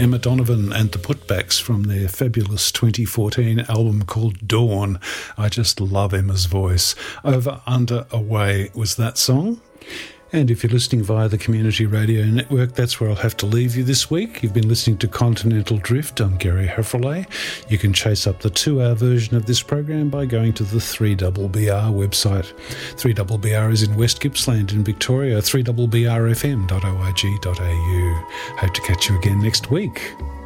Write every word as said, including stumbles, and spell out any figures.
Emma Donovan and the Putbacks from their fabulous twenty fourteen album called Dawn. I just love Emma's voice. Over, Under, Away was that song. And if you're listening via the Community Radio Network, that's where I'll have to leave you this week. You've been listening to Continental Drift. I'm Gary Hefferley. You can chase up the two-hour version of this program by going to the three B B R website. three B B R is in West Gippsland in Victoria, three b b r f m dot org dot a u. Hope to catch you again next week.